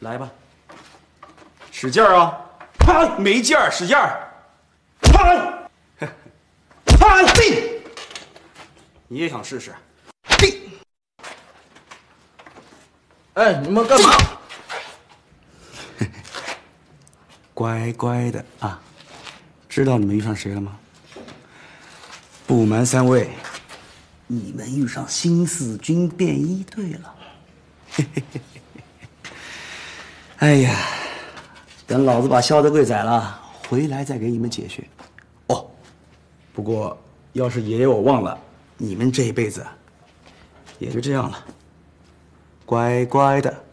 来吧，使劲儿啊！啪，没劲儿，使劲儿！啪，啪，定！你也想试试？定！ 哎，你们干嘛？ 乖乖的啊！知道你们遇上谁了吗？不瞒三位，你们遇上新四军便衣队了。哎呀，等老子把萧德贵宰了，回来再给你们解穴。哦，不过要是爷爷我忘了，你们这一辈子也就这样了，乖乖的。